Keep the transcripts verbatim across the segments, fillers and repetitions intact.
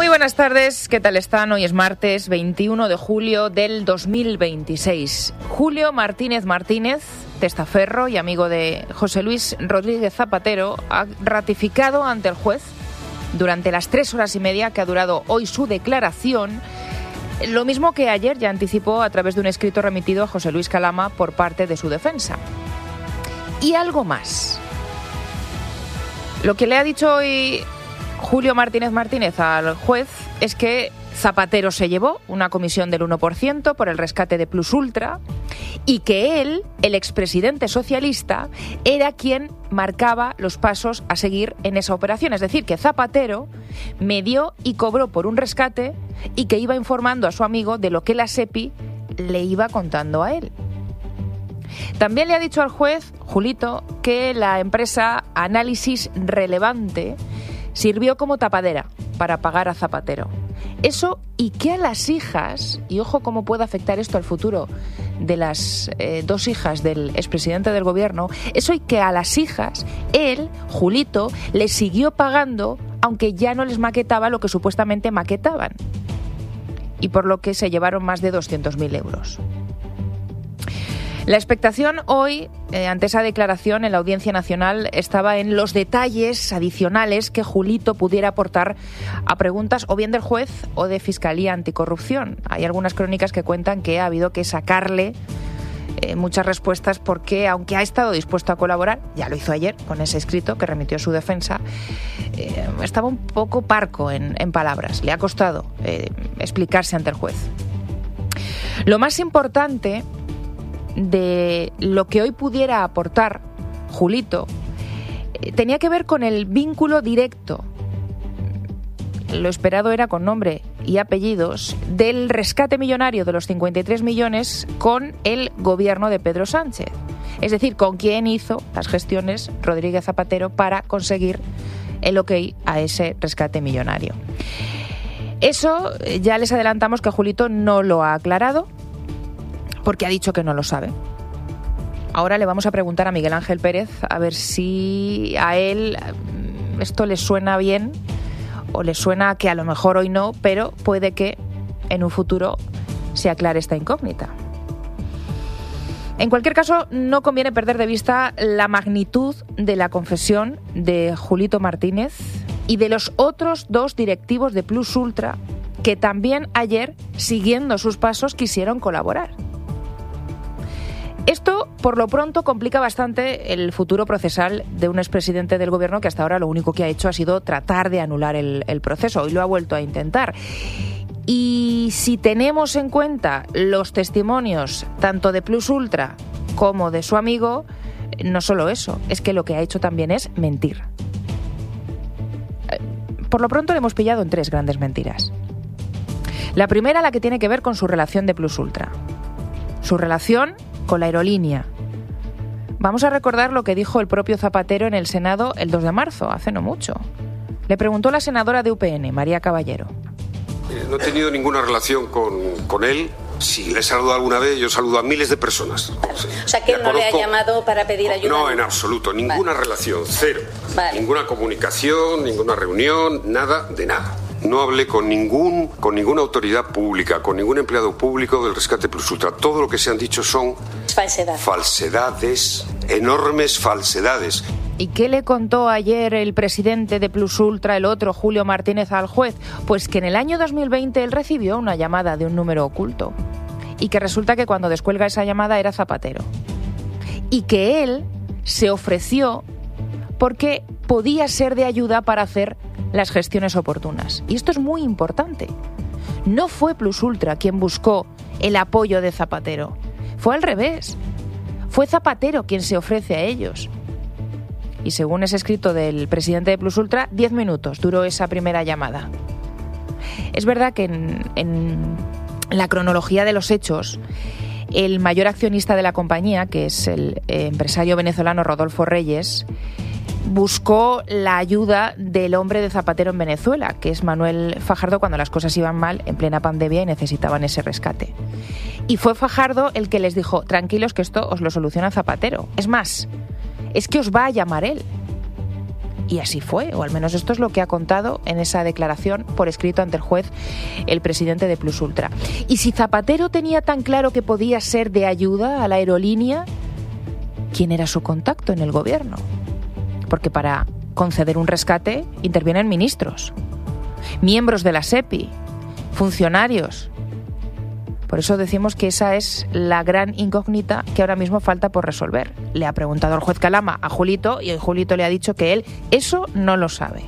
Muy buenas tardes, ¿qué tal están? Hoy es martes veintiuno de julio del dos mil veintiséis. Julio Martínez Martínez, testaferro y amigo de José Luis Rodríguez Zapatero, ha ratificado ante el juez, durante las tres horas y media que ha durado hoy su declaración, lo mismo que ayer ya anticipó a través de un escrito remitido a José Luis Calama por parte de su defensa. Y algo más. Lo que le ha dicho hoy Julio Martínez Martínez al juez es que Zapatero se llevó una comisión del uno por ciento por el rescate de Plus Ultra y que él, el expresidente socialista, era quien marcaba los pasos a seguir en esa operación. Es decir, que Zapatero me dio y cobró por un rescate y que iba informando a su amigo de lo que la SEPI le iba contando a él. También le ha dicho al juez, Julito, que la empresa Análisis Relevante sirvió como tapadera para pagar a Zapatero. Eso y que a las hijas, y ojo cómo puede afectar esto al futuro de las eh, dos hijas del expresidente del gobierno, eso y que a las hijas, él, Julito, les siguió pagando aunque ya no les maquetaba lo que supuestamente maquetaban. Y por lo que se llevaron más de doscientos mil euros. La expectación hoy, eh, ante esa declaración en la Audiencia Nacional, estaba en los detalles adicionales que Julito pudiera aportar a preguntas o bien del juez o de Fiscalía Anticorrupción. Hay algunas crónicas que cuentan que ha habido que sacarle eh, muchas respuestas porque, aunque ha estado dispuesto a colaborar, ya lo hizo ayer con ese escrito que remitió su defensa, eh, estaba un poco parco en, en palabras. Le ha costado eh, explicarse ante el juez. Lo más importante de lo que hoy pudiera aportar Julito eh, tenía que ver con el vínculo directo, lo esperado era con nombre y apellidos, del rescate millonario de los cincuenta y tres millones con el gobierno de Pedro Sánchez. Es decir, con quién hizo las gestiones Rodríguez Zapatero para conseguir el ok a ese rescate millonario. Eso ya les adelantamos que Julito no lo ha aclarado, porque ha dicho que no lo sabe. Ahora le vamos a preguntar a Miguel Ángel Pérez a ver si a él esto le suena bien o le suena que a lo mejor hoy no, pero puede que en un futuro se aclare esta incógnita. En cualquier caso, no conviene perder de vista la magnitud de la confesión de Julito Martínez y de los otros dos directivos de Plus Ultra que también ayer, siguiendo sus pasos, quisieron colaborar. Esto, por lo pronto, complica bastante el futuro procesal de un expresidente del gobierno que hasta ahora lo único que ha hecho ha sido tratar de anular el, el proceso y lo ha vuelto a intentar. Y si tenemos en cuenta los testimonios tanto de Plus Ultra como de su amigo, no solo eso, es que lo que ha hecho también es mentir. Por lo pronto le hemos pillado en tres grandes mentiras. La primera, la que tiene que ver con su relación de Plus Ultra. Su relación con la aerolínea. Vamos a recordar lo que dijo el propio Zapatero en el Senado el dos de marzo, hace no mucho. Le preguntó la senadora de U P N, María Caballero. Eh, no he tenido ninguna relación con, con él. Si le he saludado alguna vez, yo saludo a miles de personas. Sí. O sea, que él no conozco... le ha llamado para pedir ayuda. No, en absoluto. Ninguna vale. relación, cero. Vale. Ninguna comunicación, ninguna reunión, nada de nada. No hablé con ningún con ninguna autoridad pública, con ningún empleado público del rescate Plus Ultra. Todo lo que se han dicho son Falsedad. falsedades, enormes falsedades. ¿Y qué le contó ayer el presidente de Plus Ultra, el otro, Julio Martínez, al juez? Pues que en el año dos mil veinte él recibió una llamada de un número oculto y que resulta que cuando descuelga esa llamada era Zapatero y que él se ofreció porque podía ser de ayuda para hacer las gestiones oportunas. Y esto es muy importante. No fue Plus Ultra quien buscó el apoyo de Zapatero. Fue al revés. Fue Zapatero quien se ofrece a ellos. Y según ese escrito del presidente de Plus Ultra, diez minutos duró esa primera llamada. Es verdad que en, en la cronología de los hechos, el mayor accionista de la compañía, que es el empresario venezolano Rodolfo Reyes, buscó la ayuda del hombre de Zapatero en Venezuela, que es Manuel Fajardo, cuando las cosas iban mal en plena pandemia y necesitaban ese rescate. Y fue Fajardo el que les dijo, tranquilos que esto os lo soluciona Zapatero. Es más, es que os va a llamar él. Y así fue, o al menos esto es lo que ha contado en esa declaración por escrito ante el juez el presidente de Plus Ultra. Y si Zapatero tenía tan claro que podía ser de ayuda a la aerolínea, ¿quién era su contacto en el gobierno? Porque para conceder un rescate intervienen ministros, miembros de la SEPI, funcionarios. Por eso decimos que esa es la gran incógnita que ahora mismo falta por resolver. Le ha preguntado el juez Calama a Julito y el Julito le ha dicho que él eso no lo sabe.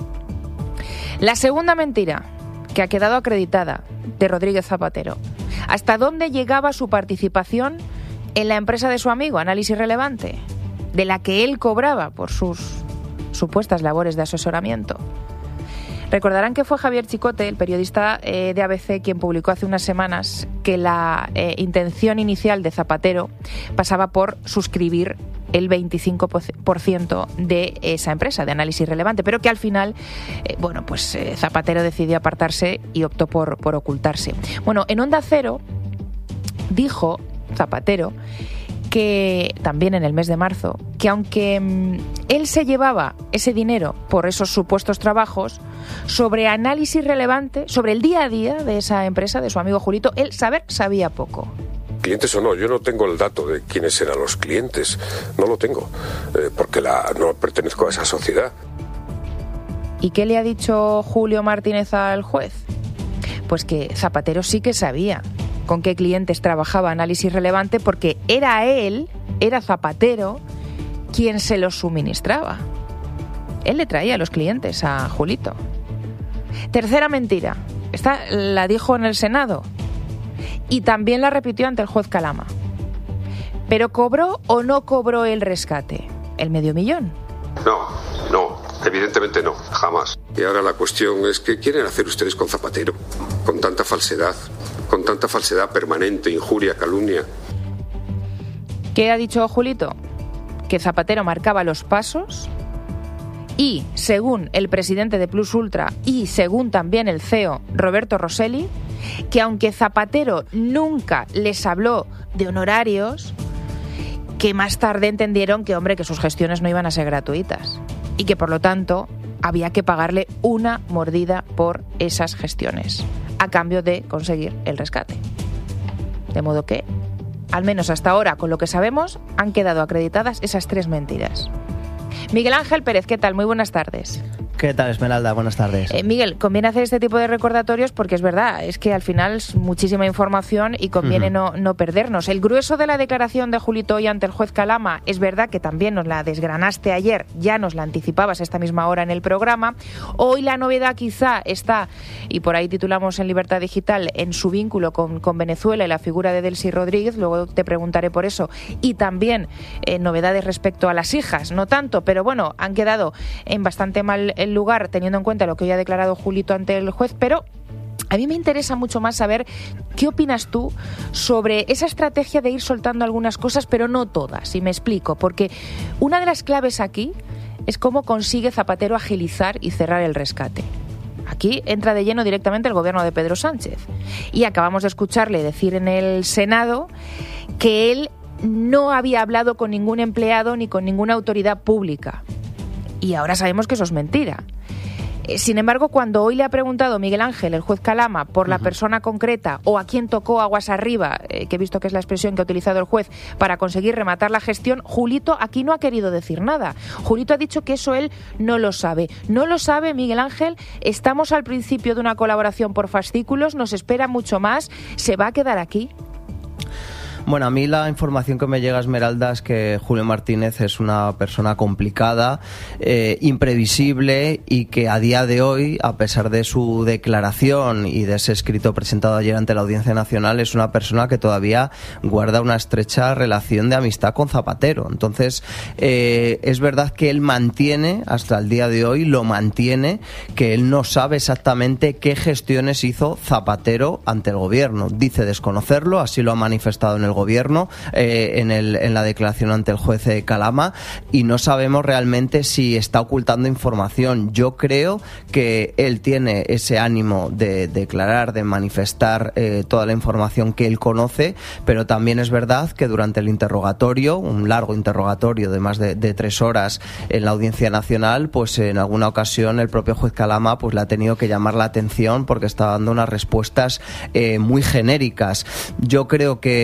La segunda mentira que ha quedado acreditada de Rodríguez Zapatero. ¿Hasta dónde llegaba su participación en la empresa de su amigo, Análisis Relevante, de la que él cobraba por sus supuestas labores de asesoramiento? Recordarán que fue Javier Chicote, el periodista eh, de A B C, quien publicó hace unas semanas que la eh, intención inicial de Zapatero pasaba por suscribir el veinticinco por ciento de esa empresa de Análisis Relevante, pero que al final, eh, bueno, pues eh, Zapatero decidió apartarse y optó por, por ocultarse. Bueno, en Onda Cero dijo Zapatero que también en el mes de marzo, que aunque mmm, él se llevaba ese dinero por esos supuestos trabajos, sobre Análisis Relevante, sobre el día a día de esa empresa, de su amigo Julito, él saber sabía poco. Clientes o no, yo no tengo el dato de quiénes eran los clientes, no lo tengo, eh, porque la, no pertenezco a esa sociedad. ¿Y qué le ha dicho Julio Martínez al juez? Pues que Zapatero sí que sabía con qué clientes trabajaba Análisis Relevante, porque era él, era Zapatero, quien se los suministraba. Él le traía a los clientes a Julito. Tercera mentira. Esta la dijo en el Senado y también la repitió ante el juez Calama. ¿Pero cobró o no cobró el rescate? ¿El medio millón? No, no, evidentemente no, jamás. Y ahora la cuestión es, ¿qué quieren hacer ustedes con Zapatero? Con tanta falsedad, con tanta falsedad permanente, injuria, calumnia. ¿Qué ha dicho Julito? Que Zapatero marcaba los pasos y, según el presidente de Plus Ultra y según también el C E O Roberto Rosselli, que aunque Zapatero nunca les habló de honorarios, que más tarde entendieron que, hombre, que sus gestiones no iban a ser gratuitas y que, por lo tanto, había que pagarle una mordida por esas gestiones a cambio de conseguir el rescate. De modo que, al menos hasta ahora, con lo que sabemos, han quedado acreditadas esas tres mentiras. Miguel Ángel Pérez, ¿qué tal? Muy buenas tardes. ¿Qué tal, Esmeralda? Buenas tardes. Eh, Miguel, conviene hacer este tipo de recordatorios porque es verdad, es que al final es muchísima información y conviene uh-huh. no, no perdernos. El grueso de la declaración de Julito hoy ante el juez Calama, es verdad que también nos la desgranaste ayer, ya nos la anticipabas a esta misma hora en el programa. Hoy la novedad quizá está, y por ahí titulamos en Libertad Digital, en su vínculo con, con Venezuela y la figura de Delcy Rodríguez, luego te preguntaré por eso, y también eh, novedades respecto a las hijas, no tanto, pero bueno, han quedado en bastante mal el lugar teniendo en cuenta lo que hoy ha declarado Julito ante el juez, pero a mí me interesa mucho más saber qué opinas tú sobre esa estrategia de ir soltando algunas cosas, pero no todas, y me explico, porque una de las claves aquí es cómo consigue Zapatero agilizar y cerrar el rescate. Aquí entra de lleno directamente el gobierno de Pedro Sánchez, y acabamos de escucharle decir en el Senado que él no había hablado con ningún empleado ni con ninguna autoridad pública. Y ahora sabemos que eso es mentira. Sin embargo, cuando hoy le ha preguntado Miguel Ángel, el juez Calama, por la uh-huh. persona concreta o a quién tocó aguas arriba, eh, que he visto que es la expresión que ha utilizado el juez, para conseguir rematar la gestión, Julito aquí no ha querido decir nada. Julito ha dicho que eso él no lo sabe. No lo sabe, Miguel Ángel. Estamos al principio de una colaboración por fascículos, nos espera mucho más. ¿Se va a quedar aquí? Bueno, a mí la información que me llega, Esmeralda, es que Julio Martínez es una persona complicada, eh, imprevisible, y que a día de hoy, a pesar de su declaración y de ese escrito presentado ayer ante la Audiencia Nacional, es una persona que todavía guarda una estrecha relación de amistad con Zapatero. Entonces, eh, es verdad que él mantiene, hasta el día de hoy, lo mantiene, que él no sabe exactamente qué gestiones hizo Zapatero ante el gobierno. Dice desconocerlo, así lo ha manifestado en el gobierno eh, en, el, en la declaración ante el juez eh, Calama, y no sabemos realmente si está ocultando información. Yo creo que él tiene ese ánimo de declarar, de manifestar eh, toda la información que él conoce, pero también es verdad que durante el interrogatorio, un largo interrogatorio de más de, de tres horas en la Audiencia Nacional, pues en alguna ocasión el propio juez Calama pues le ha tenido que llamar la atención porque está dando unas respuestas eh, muy genéricas. Yo creo que